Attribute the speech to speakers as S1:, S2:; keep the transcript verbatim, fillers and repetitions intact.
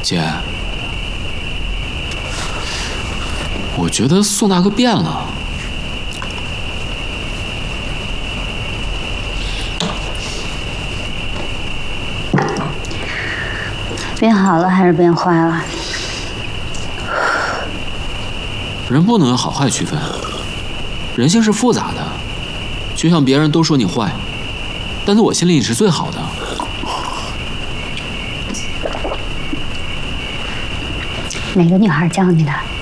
S1: 姐，我觉得宋大哥变了。
S2: 变好了还是变坏了？
S1: 人不能有好坏区分，人性是复杂的。就像别人都说你坏，但在我心里你是最好的。
S2: 哪个女孩教你的？